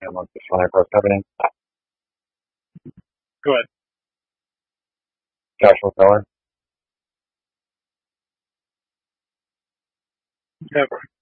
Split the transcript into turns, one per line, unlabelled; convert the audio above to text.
and look this one across evidence.
Go ahead.
Joshua Keller.
Never.